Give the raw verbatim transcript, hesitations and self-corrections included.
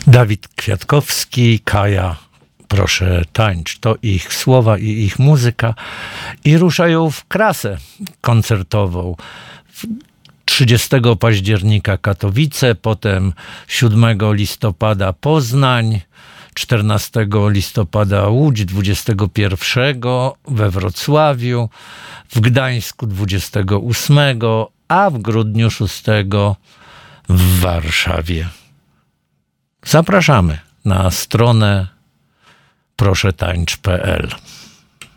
Dawid Kwiatkowski, Kaja, proszę tańcz. To ich słowa i ich muzyka. I ruszają w trasę koncertową. trzydziestego października Katowice, potem siódmego listopada Poznań, czternastego listopada Łódź, dwudziestego pierwszego we Wrocławiu, w Gdańsku dwudziestego ósmego, a w grudniu szóstego w Warszawie. Zapraszamy na stronę proszę tańcz kropka p l.